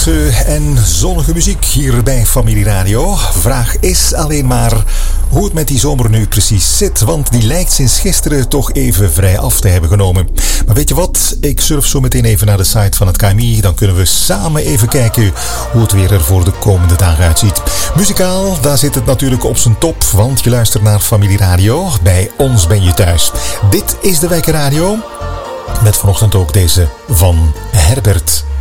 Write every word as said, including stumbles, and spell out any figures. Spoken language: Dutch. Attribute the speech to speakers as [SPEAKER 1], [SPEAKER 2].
[SPEAKER 1] Zomerse en zonnige muziek hier bij Familie Radio. Vraag is alleen maar hoe het met die zomer nu precies zit, want die lijkt sinds gisteren toch even vrij af te hebben genomen. Maar weet je wat? Ik surf zo meteen even naar de site van het K M I. Dan kunnen we samen even kijken hoe het weer er voor de komende dagen uitziet. Muzikaal, daar zit het natuurlijk op zijn top, want je luistert naar Familie Radio. Bij ons ben je thuis. Dit is de Wijkenradio. Met vanochtend ook deze van Herbert.